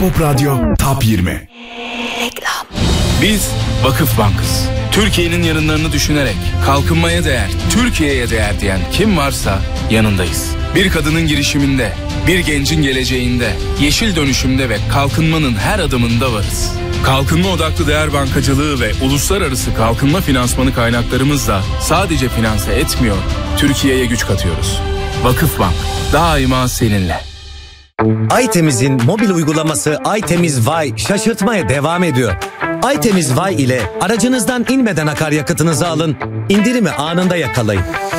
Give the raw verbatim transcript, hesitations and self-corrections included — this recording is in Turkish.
Pop Radyo Top yirmi. Reklam. Biz Vakıf Bank'ız. Türkiye'nin yarınlarını düşünerek kalkınmaya değer, Türkiye'ye değer diyen kim varsa yanındayız. Bir kadının girişiminde, bir gencin geleceğinde, yeşil dönüşümde ve kalkınmanın her adımında varız. Kalkınma odaklı değer bankacılığı ve uluslararası kalkınma finansmanı kaynaklarımızla sadece finanse etmiyor, Türkiye'ye güç katıyoruz. Vakıfbank, daima seninle. Aytemiz'in mobil uygulaması Aytemiz Vay şaşırtmaya devam ediyor. Aytemiz Vay ile aracınızdan inmeden akaryakıtınızı alın, indirimi anında yakalayın.